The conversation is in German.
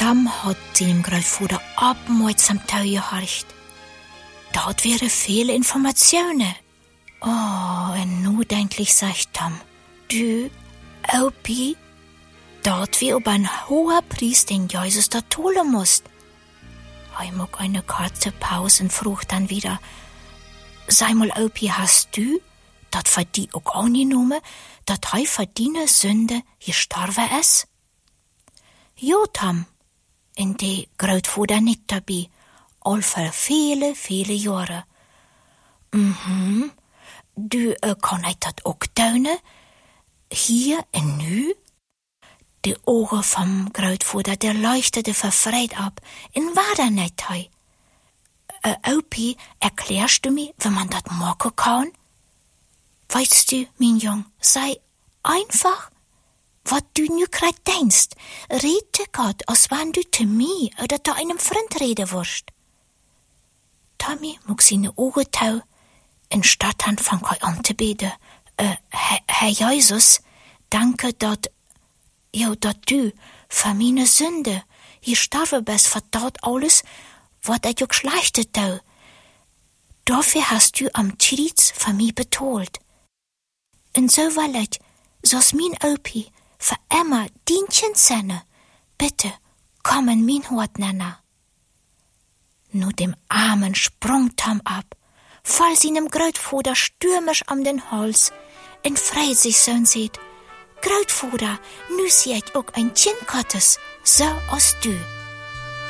Tom hat seinem Grootvader opmerksam toegehorcht. Dat wäre viele Informationen. Oh, en nu denklich, sagt Tom. Du, Opie, dat wie ob ein hoher Priester den Jesus da tolen musst. Er mag eine kurze Pause und fragt dann wieder, sei mal, Opie, hast du, dat für die auch angenommen, dat er für deine Sünde gestorben ist? Ja, Tom, in die Grootvader nicht dabei, all für viele, viele Jahre. Du kann ich dat auch tun? Hier und nu? Die Augen vom Grootvader, der leuchtete verfreit ab. In war nicht hei. Opie, erklärst du mir, wie man dat machen kann? Weißt du, mein Jung, sei einfach, was du nu grad denkst. Rede Gott, als wenn du zu mir oder zu einem Freund reden wirst. Tommy mag seine Augen tau, in Stadthand fang er an zu beten. Herr Jesus, danke, dat du für meine Sünde gestorben bist für dat alles, was ich auch schlechte tau. Dafür hast du am Kreuz für mich betont. Und so will ich, so's mein Opie für immer Dienchen sende. Bitte, komm in mein Hort nennen. Nu dem Armen sprung Tom ab, fall seinem Grootvader stürmisch am den Hals, en freit sich so und sieht, Grootvader, nu sie ich auch ein Kind Gottes, so als du.